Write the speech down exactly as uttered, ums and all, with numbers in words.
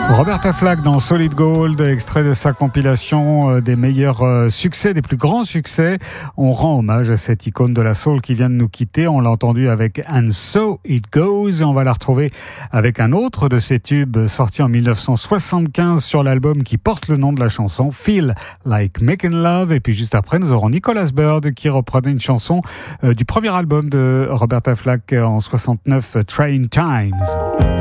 Roberta Flack dans Solid Gold, extrait de sa compilation euh, des meilleurs euh, succès, des plus grands succès. On rend hommage à cette icône de la soul qui vient de nous quitter. On l'a entendu avec And So It Goes. Et on va la retrouver avec un autre de ses tubes sorti en dix-neuf cent soixante-quinze sur l'album qui porte le nom de la chanson, Feel Like Making Love. Et puis juste après, nous aurons Nicholas Bird qui reprenait une chanson euh, du premier album de Roberta Flack en soixante-neuf, Train Times.